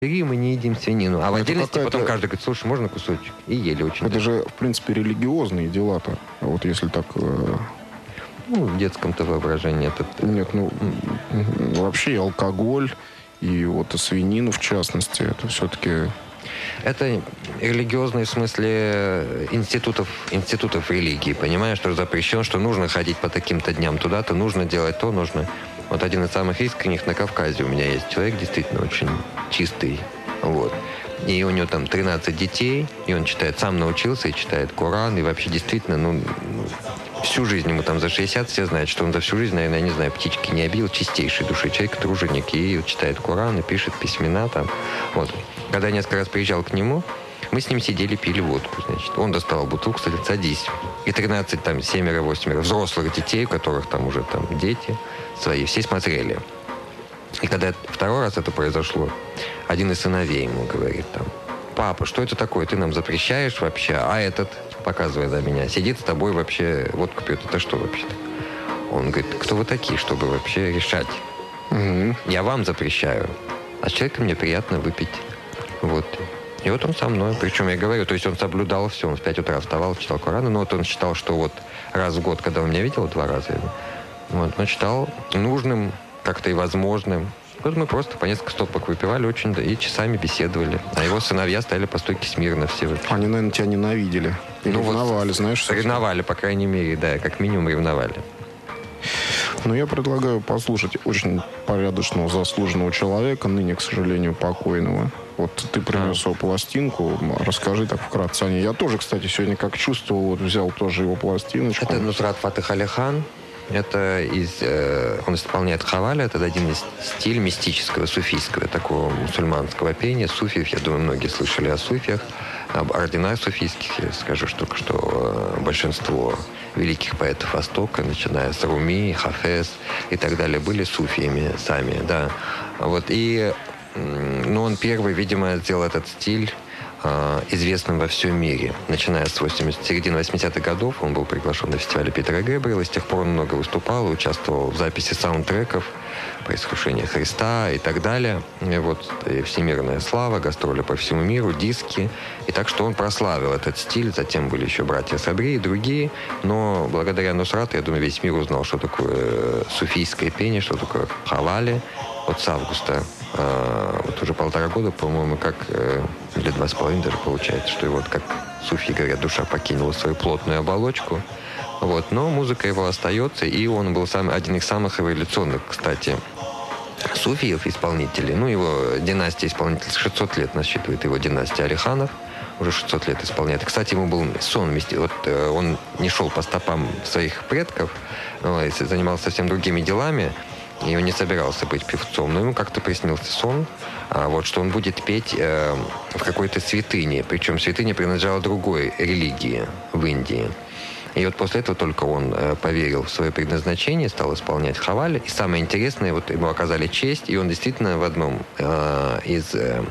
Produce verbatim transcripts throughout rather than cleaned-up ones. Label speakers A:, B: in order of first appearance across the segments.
A: и мы не едим свинину. А в
B: Это
A: отдельности
B: какая-то-
A: потом каждый говорит, слушай, можно кусочек? И ели очень.
B: Это же, в принципе, религиозные дела-то. А вот если так... э,
A: Ну, в детском-то воображении это...
B: Нет, ну, м, вообще и алкоголь, и вот и свинину, в частности, это все-таки...
A: Это религиозный в смысле институтов, институтов религии. Понимаешь, что запрещено, что нужно ходить по таким-то дням туда-то, нужно делать то, нужно... Вот один из самых искренних на Кавказе у меня есть человек, действительно очень чистый. Вот. И у него там тринадцать детей, и он читает, сам научился и читает Коран, и вообще действительно, ну, всю жизнь ему там за шестьдесят, все знают, что он за всю жизнь, наверное, не знаю, птички не обил, чистейший души человек, труженик, и читает Коран, и пишет письмена там. Вот. Когда я несколько раз приезжал к нему, мы с ним сидели, пили водку, значит. Он достал бутылку, кстати, садись. И тринадцать, там, семеро, восемеро взрослых детей, у которых там уже там дети свои, все смотрели. И когда второй раз это произошло, один из сыновей ему говорит там, папа, что это такое, ты нам запрещаешь вообще, а этот, показывая на меня, сидит с тобой вообще, водку пьет, это что вообще-то? Он говорит, кто вы такие, чтобы вообще решать?
B: Мгм.
A: Я вам запрещаю, а с человеком мне приятно выпить. Вот. И вот он со мной. Причем я говорю, то есть он соблюдал все. Он в пять утра вставал, читал Коран. Но вот он считал, что вот раз в год, когда он меня видел, два раза, вот, он считал нужным, как-то и возможным. Вот мы просто по несколько стопок выпивали очень, да, и часами беседовали. А его сыновья стояли по стойке смирно все.
B: Они, наверное, тебя ненавидели. И
A: Ну вот,
B: ревновали, знаешь. собственно.
A: Ревновали, по крайней мере, да, как минимум ревновали.
B: Ну, я предлагаю послушать очень порядочного, заслуженного человека, ныне, к сожалению, покойного. Вот ты принес его пластинку, расскажи так вкратце о ней. Я тоже, кстати, сегодня как чувствовал, вот взял тоже его пластиночку.
A: Это Нусрат Фатех Алихан. Это из, э, он исполняет хавали, это один из стилей мистического, суфийского, такого мусульманского пения. Суфиев, я думаю, многие слышали о суфиях, об орденах суфийских. Я скажу только, что э, большинство великих поэтов Востока, начиная с Руми, Хафез и так далее, были суфиями сами, да. Вот, и, э, ну, он первый, видимо, сделал этот стиль известным во всем мире. Начиная с восьмидесятых, середины восьмидесятых годов он был приглашен на фестивале Питера Гэбриэла. С тех пор он много выступал, участвовал в записи саундтреков «Происхождение Христа» и так далее. И вот и всемирная слава, гастроли по всему миру, диски. И так что он прославил этот стиль. Затем были еще братья Сабри и другие. Но благодаря Нусрату, я думаю, весь мир узнал, что такое суфийское пение, что такое хавали. Вот с августа, э, вот уже полтора года, по-моему, как, э, или два с половиной даже получается, что и вот, как суфии говорят, душа покинула свою плотную оболочку. Вот, но музыка его остается, и он был самый, один из самых революционных, кстати, суфиев, исполнителей. Ну, его династия исполнителей, шестьсот лет насчитывает его династия Алиханов. Уже шестьсот лет исполняет. Кстати, ему был сон. Вот э, он не шел по стопам своих предков, э, занимался совсем другими делами. И он не собирался быть певцом. Но ему как-то приснился сон, а, вот, что он будет петь э, в какой-то святыне. Причем святыня принадлежала другой религии в Индии. И вот после этого только он э, поверил в свое предназначение, стал исполнять хавали. И самое интересное, вот ему оказали честь, и он действительно в одном э, из... Э,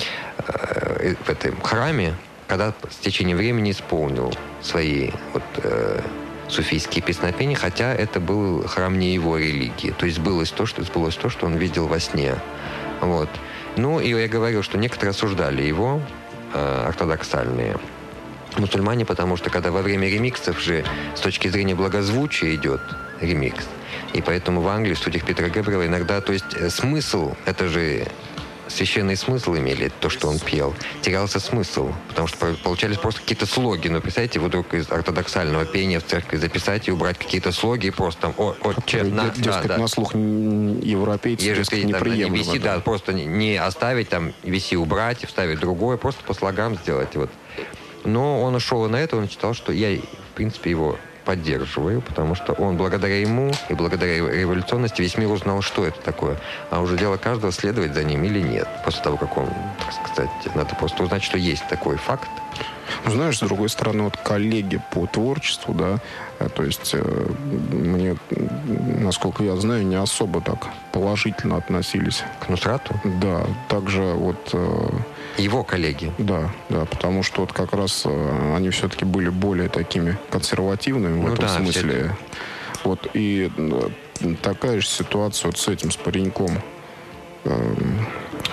A: э, в этом храме, когда с течением времени исполнил свои... Вот, э, суфийские песнопения, хотя это был храм не его религии. То есть сбылось то, что, сбылось то, что он видел во сне. Вот. Ну, и я говорил, что некоторые осуждали его, э, ортодоксальные мусульмане, потому что когда во время ремиксов же с точки зрения благозвучия идет ремикс, и поэтому в Англии, в студиях Питера Гэбриэла иногда, то есть э, смысл, это же священный смысл имели, то, что он пел, терялся смысл, потому что получались просто какие-то слоги. Но представляете, вы вдруг из ортодоксального пения в церкви записать и убрать какие-то слоги и просто там, о, отче, на,
B: Дескать,
A: да, да.
B: на слух европейцев
A: Если там, не
B: неприемлемо.
A: виси, да, просто не, не оставить там, виси убрать и вставить другое, просто по слогам сделать. Вот. Но он ушел и на это, он считал, что я, в принципе, его поддерживаю, потому что он благодаря ему и благодаря революционности весь мир узнал, что это такое. А уже дело каждого, следовать за ним или нет. После того, как он, так сказать, надо просто узнать, что есть такой факт.
B: Ну, знаешь, с другой стороны, вот коллеги по творчеству, да, э, то есть э, мне, насколько я знаю, не особо так положительно относились.
A: К Нусрату?
B: Да, также вот... Э,
A: Его коллеги?
B: Да, да, потому что вот как раз э, они все-таки были более такими консервативными в
A: ну,
B: этом
A: да,
B: смысле. Вот, и э, такая же ситуация вот с этим, с пареньком. Э,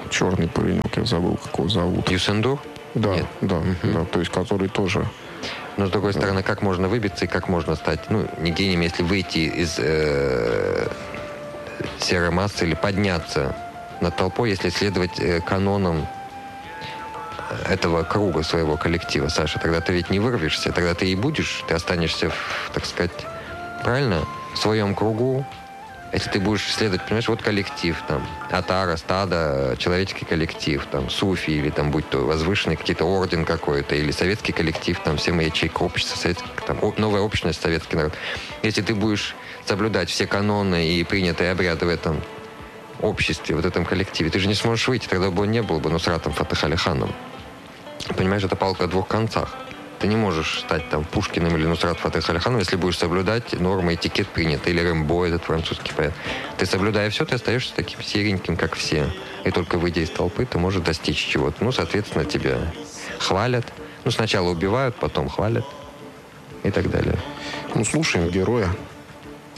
B: черный паренек, я забыл, как его зовут.
A: Юсендур?
B: Да,
A: Нет.
B: да,
A: Угу.
B: да, то есть который тоже...
A: Но, с другой стороны, как можно выбиться и как можно стать, ну, не гением, если выйти из э, серой массы или подняться над толпой, если следовать э, канонам этого круга своего коллектива, Саша, тогда ты ведь не вырвешься, тогда ты и будешь, ты останешься, в, так сказать, правильно, в своем кругу. Если ты будешь следовать, понимаешь, вот коллектив, там, атара, стадо, человеческий коллектив, там, суфи, или там, будь то возвышенный какие-то орден какой-то, или советский коллектив, там, все мы ячейка общества, советский, там, новая общность, советский народ. Если ты будешь соблюдать все каноны и принятые обряды в этом обществе, вот этом коллективе, ты же не сможешь выйти, тогда бы он не был бы Нусратом Фатех Али Ханом. Понимаешь, это палка о двух концах. Ты не можешь стать там Пушкиным или Нусрат Фатех Али Ханом, если будешь соблюдать нормы, этикет принятый, или Рэмбо, этот французский поэт. Ты, соблюдая все, ты остаешься таким сереньким, как все. И только выйдя из толпы, ты можешь достичь чего-то. Ну, соответственно, тебя хвалят. Ну, сначала убивают, потом хвалят. И так далее.
B: Ну, слушаем героя.